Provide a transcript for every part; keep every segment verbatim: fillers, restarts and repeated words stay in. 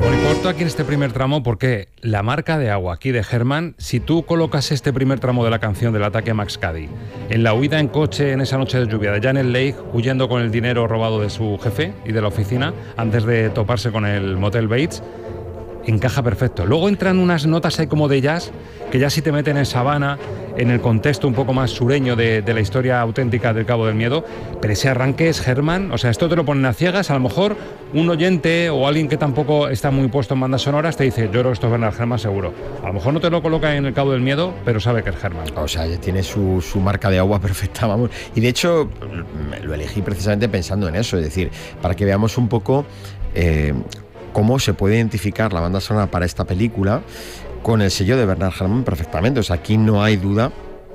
Bueno, y corto aquí en este primer tramo porque la marca de agua aquí de Herman, si tú colocas este primer tramo de la canción del ataque a Max Cady en la huida en coche en esa noche de lluvia de Janet Leigh, huyendo con el dinero robado de su jefe y de la oficina antes de toparse con el motel Bates, encaja perfecto. Luego entran unas notas ahí como de jazz que ya sí te meten en Savannah, en el contexto un poco más sureño de, de la historia auténtica del Cabo del Miedo, pero ese arranque es Herman, o sea, esto te lo ponen a ciegas. A lo mejor un oyente o alguien que tampoco está muy puesto en bandas sonoras te dice, yo creo que esto es Bernard Herrmann seguro. A lo mejor no te lo coloca en el Cabo del Miedo, pero sabe que es Herman. O sea, ya tiene su, su marca de agua perfecta, vamos. Y de hecho, lo elegí precisamente pensando en eso, es decir, para que veamos un poco eh, cómo se puede identificar la banda sonora para esta película con el sello de Bernard Herrmann perfectamente. O sea, aquí no hay duda.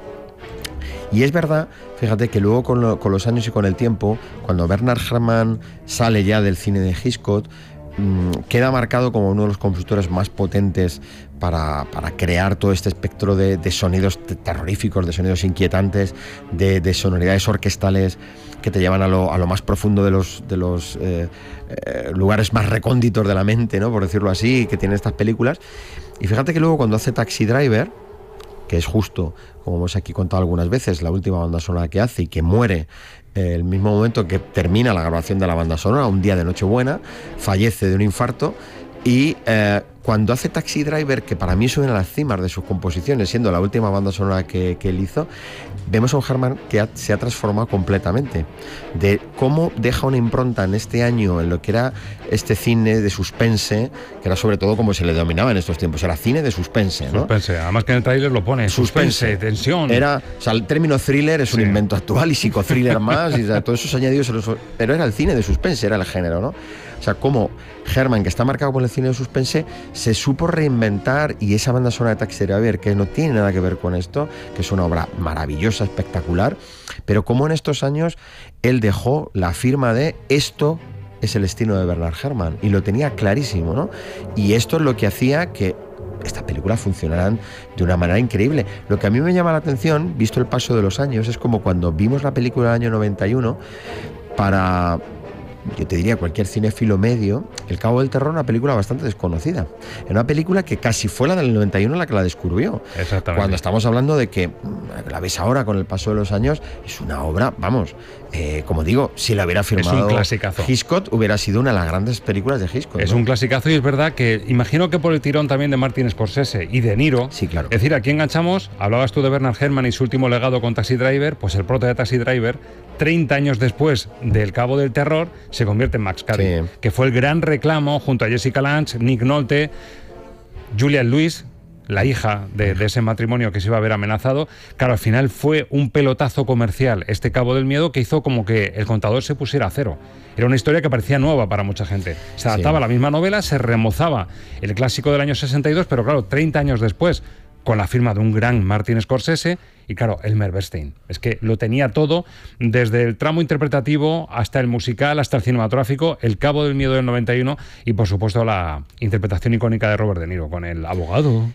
Y es verdad, fíjate que luego con, lo, con los años y con el tiempo, cuando Bernard Herrmann sale ya del cine de Hitchcock, mmm, queda marcado como uno de los compositores más potentes para, para crear todo este espectro de, de sonidos terroríficos, de sonidos inquietantes, de, de sonoridades orquestales que te llevan a lo, a lo más profundo de los, de los eh, eh, lugares más recónditos de la mente, ¿no?, por decirlo así, que tienen estas películas. Y fíjate que luego cuando hace Taxi Driver, que es justo, como hemos aquí contado algunas veces, la última banda sonora que hace y que muere eh, el mismo momento que termina la grabación de la banda sonora, un día de Nochebuena, fallece de un infarto. Y eh, cuando hace Taxi Driver, que para mí sube a las cimas de sus composiciones, siendo la última banda sonora que, que él hizo, vemos a un Herrmann que ha, se ha transformado completamente. De cómo deja una impronta en este año en lo que era este cine de suspense, que era sobre todo como se le denominaba en estos tiempos, era cine de suspense, ¿no? Suspense, además que en el tráiler lo pone, suspense, suspense, tensión. Era, o sea, el término thriller es un sí. invento actual, y psicothriller más, y o sea, todos esos añadidos, pero era el cine de suspense, era el género, ¿no? O sea, como Herrmann, que está marcado por el cine de suspense, se supo reinventar, y esa banda sonora de Taxi Driver, que no tiene nada que ver con esto, que es una obra maravillosa, espectacular, pero como en estos años él dejó la firma de esto es el estilo de Bernard Herrmann, y lo tenía clarísimo, ¿no? Y esto es lo que hacía que estas películas funcionaran de una manera increíble. Lo que a mí me llama la atención, visto el paso de los años, es como cuando vimos la película del año noventa y uno, para... yo te diría cualquier cinéfilo medio, El Cabo del Terror, una película bastante desconocida. Era una película que casi fue la del noventa y uno la que la descubrió. Exactamente. Cuando estamos hablando de que, la ves ahora con el paso de los años, es una obra, vamos, eh, como digo, si la hubiera firmado es un clasicazo. Hitchcock, hubiera sido una de las grandes películas de Hitchcock. Es ¿no? un clasicazo, y es verdad que, imagino que por el tirón también de Martin Scorsese y De Niro. Sí, claro. Es decir, aquí enganchamos, hablabas tú de Bernard Herrmann y su último legado con Taxi Driver, pues el prota de Taxi Driver, treinta años después del Cabo del Terror, se convierte en Max Cady, sí. que fue el gran reclamo junto a Jessica Lange, Nick Nolte, Juliette Lewis, la hija de, de ese matrimonio que se iba a ver amenazado. Claro, al final fue un pelotazo comercial este Cabo del Miedo, que hizo como que el contador se pusiera a cero. Era una historia que parecía nueva para mucha gente. Se adaptaba sí. a la misma novela, se remozaba el clásico del año sesenta y dos, pero claro, treinta años después, con la firma de un gran Martin Scorsese y, claro, Elmer Bernstein. Es que lo tenía todo, desde el tramo interpretativo hasta el musical, hasta el cinematográfico, El Cabo del Miedo del noventa y uno, y, por supuesto, la interpretación icónica de Robert De Niro con el abogado.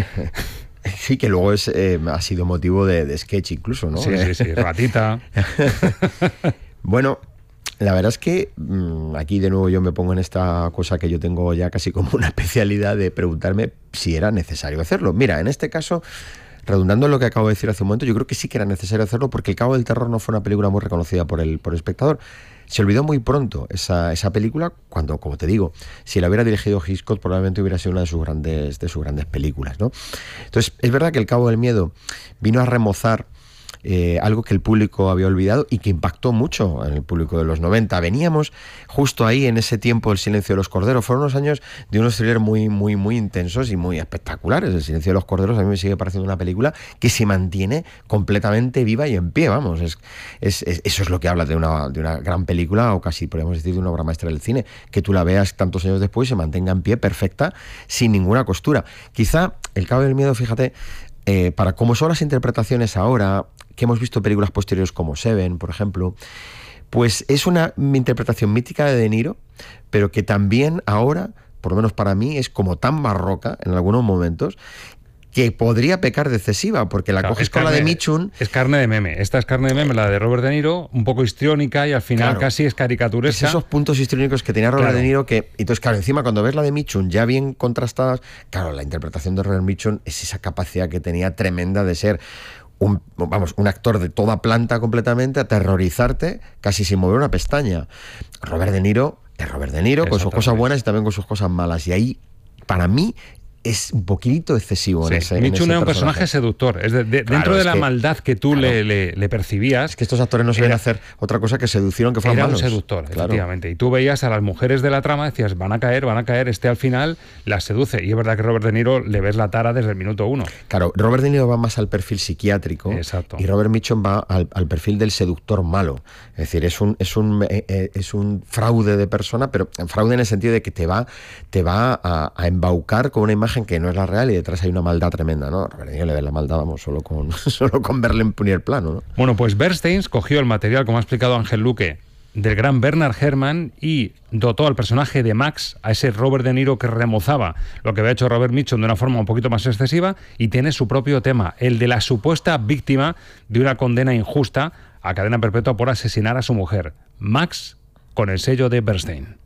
Sí, que luego es, eh, ha sido motivo de, de sketch incluso, ¿no? Sí, sí, sí, ratita. Bueno, la verdad es que mmm, aquí de nuevo yo me pongo en esta cosa que yo tengo ya casi como una especialidad de preguntarme si era necesario hacerlo. Mira, en este caso, redundando en lo que acabo de decir hace un momento, yo creo que sí que era necesario hacerlo, porque El Cabo del Terror no fue una película muy reconocida por el, por el espectador. Se olvidó muy pronto esa, esa película, cuando, como te digo, si la hubiera dirigido Hitchcock, probablemente hubiera sido una de sus grandes, de sus grandes películas, ¿no? Entonces, es verdad que El Cabo del Miedo vino a remozar Eh, algo que el público había olvidado y que impactó mucho en el público de los noventa. Veníamos justo ahí en ese tiempo del Silencio de los Corderos. Fueron unos años de unos thrillers muy, muy, muy intensos y muy espectaculares. El Silencio de los Corderos a mí me sigue pareciendo una película que se mantiene completamente viva y en pie, vamos. Es, es, es, eso es lo que habla de una, de una gran película, o casi podríamos decir de una obra maestra del cine, que tú la veas tantos años después y se mantenga en pie perfecta, sin ninguna costura. Quizá El Cabo del Miedo, fíjate, eh, para cómo son las interpretaciones ahora, que hemos visto películas posteriores como Seven, por ejemplo, pues es una interpretación mítica de De Niro, pero que también ahora, por lo menos para mí, es como tan barroca en algunos momentos, que podría pecar de excesiva, porque la claro, coges con carne, la de Mitchum. Es carne de meme. Esta es carne de meme, la de Robert De Niro, un poco histriónica y al final claro, casi es caricaturesca. Es esos puntos histriónicos que tenía Robert claro. De Niro que... Entonces, claro, encima cuando ves la de Mitchum ya bien contrastadas, claro, la interpretación de Robert Mitchum es esa capacidad que tenía tremenda de ser un, vamos, un actor de toda planta completamente, aterrorizarte casi sin mover una pestaña. Robert De Niro es Robert De Niro con sus cosas buenas y también con sus cosas malas. Y ahí, para mí, es un poquito excesivo sí. en ese Mitchum era un personaje. personaje seductor. Es de, de, claro, dentro de la que, maldad que tú claro, le, le, le percibías. Es que estos actores no sabían hacer otra cosa que seducieron que fueran era malos. Era un seductor, claro. efectivamente. Y tú veías a las mujeres de la trama, decías, van a caer, van a caer. Este al final las seduce. Y es verdad que Robert De Niro le ves la tara desde el minuto uno. Claro, Robert De Niro va más al perfil psiquiátrico. Exacto. Y Robert Mitchum va al, al perfil del seductor malo. Es decir, es un, es un, eh, es un fraude de persona, pero fraude en el sentido de que te va, te va a, a embaucar con una imagen que no es la real y detrás hay una maldad tremenda, ¿no? Robert De Niro le ve la maldad, vamos, solo con, solo con verle en primer plano, ¿no? Bueno, pues Bernstein cogió el material, como ha explicado Ángel Luque, del gran Bernard Herrmann y dotó al personaje de Max, a ese Robert De Niro que remozaba lo que había hecho Robert Mitchum de una forma un poquito más excesiva, y tiene su propio tema, el de la supuesta víctima de una condena injusta a cadena perpetua por asesinar a su mujer. Max, con el sello de Bernstein.